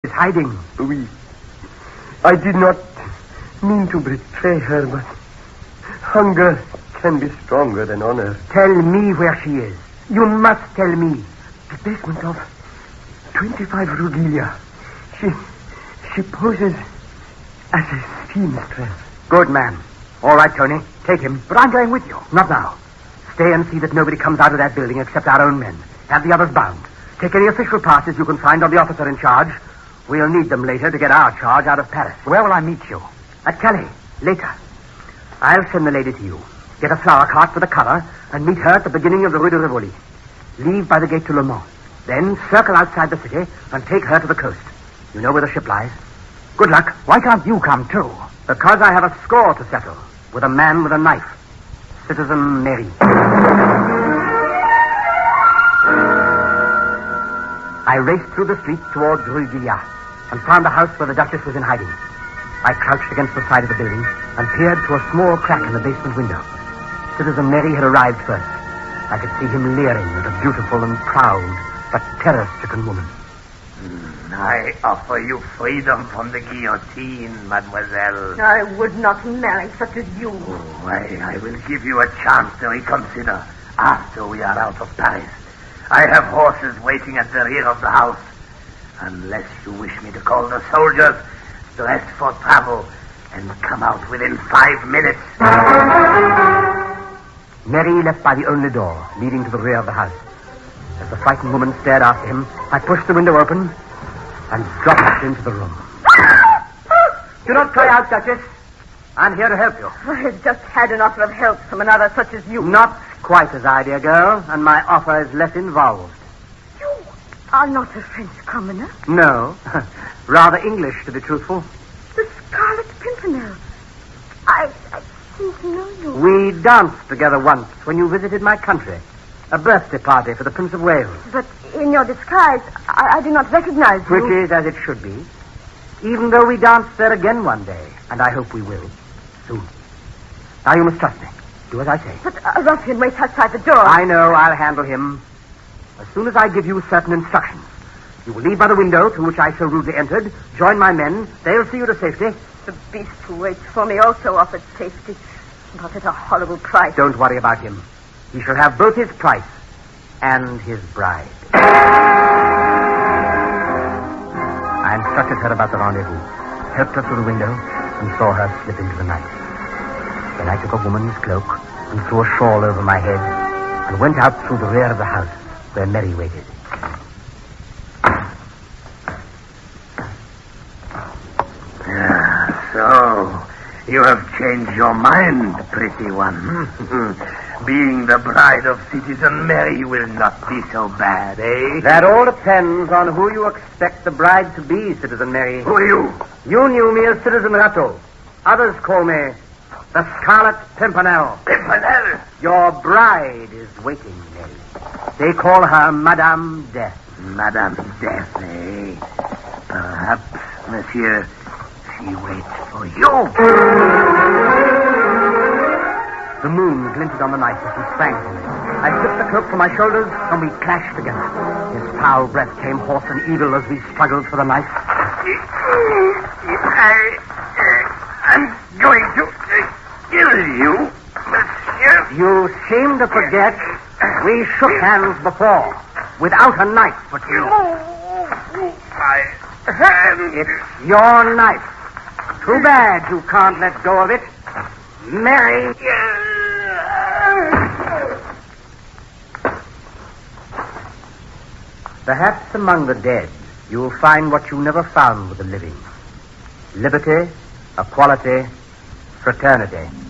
is hiding. Oui. I did not mean to betray her, but hunger can be stronger than honor. Tell me where she is. You must tell me. The basement of 25 Rugilia. She poses as a seamstress. Good man. All right, Tony. Take him. But I'm going with you. Not now. Stay and see that nobody comes out of that building except our own men. Have the others bound. Take any official passes you can find on the officer in charge. We'll need them later to get our charge out of Paris. Where will I meet you? At Calais. Later. I'll send the lady to you. Get a flower cart with a cover and meet her at the beginning of the Rue de Rivoli. Leave by the gate to Le Mans. Then circle outside the city and take her to the coast. You know where the ship lies. Good luck. Why can't you come too? Because I have a score to settle with a man with a knife. Citizen Mary. I raced through the street towards Rue Gilliard and found the house where the Duchess was in hiding. I crouched against the side of the building and peered through a small crack in the basement window. Citizen Mary had arrived first. I could see him leering at a beautiful and proud but terror-stricken woman. I offer you freedom from the guillotine, mademoiselle. I would not marry such as you. I will give you a chance to reconsider after we are out of Paris. I have horses waiting at the rear of the house. Unless you wish me to call the soldiers, dress for travel, and come out within 5 minutes. Mary left by the only door leading to the rear of the house. As the frightened woman stared after him, I pushed the window open and dropped into the room. Do not cry out, Duchess. I'm here to help you. I've just had an offer of help from another such as you. Not quite as I, dear girl, and my offer is less involved. You are not a French commoner. No. Rather English, to be truthful. The Scarlet Pimpernel. I seem to know you. We danced together once when you visited my country. A birthday party for the Prince of Wales. But in your disguise, I do not recognize you. Which is as it should be. Even though we dance there again one day, and I hope we will. Soon. Now you must trust me. Do as I say. But a ruffian waits outside the door. I know. I'll handle him. As soon as I give you certain instructions, you will leave by the window through which I so rudely entered, join my men. They'll see you to safety. The beast who waits for me also offers safety, but at a horrible price. Don't worry about him. He shall have both his price and his bride. I instructed her about the rendezvous, helped her through the window, and saw her slip into the night. Then I took a woman's cloak and threw a shawl over my head and went out through the rear of the house where Mary waited. So, you have changed your mind, pretty one. Being the bride of Citizen Mary will not be so bad, eh? That all depends on who you expect the bride to be, Citizen Mary. Who are you? You knew me as Citizen Rateau. Others call me the Scarlet Pimpernel. Pimpernel? Your bride is waiting, Mary. They call her Madame Death. Madame Death, eh? Perhaps, monsieur, she waits for you. The moon glinted on the knife as he sprang for me. I slipped the cloak from my shoulders, and we clashed together. His foul breath came hoarse and evil as we struggled for the knife. I'm going to kill you, monsieur. You seem to forget we shook hands before, without a knife between us. My hand. It's your knife. Too bad you can't let go of it. Mary. Perhaps among the dead, you'll find what you never found with the living. Liberty, equality, fraternity.